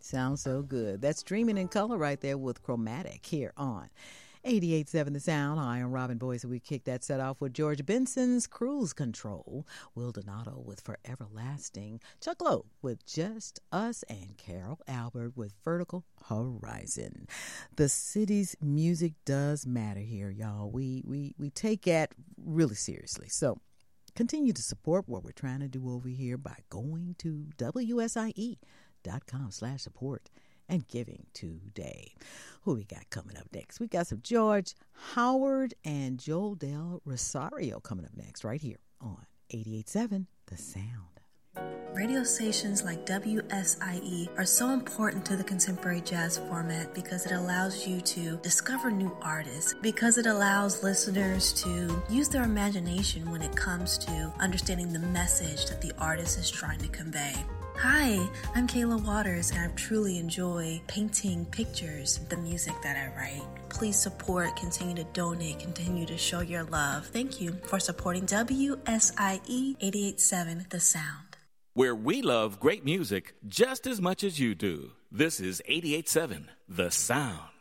Sounds so good. That's Dreaming in Color right there with Chromatic here on 88.7 The Sound. I am Robin Boyce, and we kicked that set off with George Benson's Cruise Control, Will Donato with Foreverlasting, Chuck Lowe with Just Us, and Carol Albert with Vertical Horizon. The city's music does matter here, y'all. We take that really seriously. So continue to support what we're trying to do over here by going to WSIE.com/support and giving today. Who we got coming up next? We got some George Howard and Joel Del Rosario coming up next right here on 88.7 The Sound. Radio stations like WSIE are so important to the contemporary jazz format because it allows you to discover new artists, because it allows listeners to use their imagination when it comes to understanding the message that the artist is trying to convey. Hi, I'm Kayla Waters, and I truly enjoy painting pictures, the music that I write. Please support, continue to donate, continue to show your love. Thank you for supporting WSIE 88.7 The Sound. Where we love great music just as much as you do. This is 88.7 The Sound.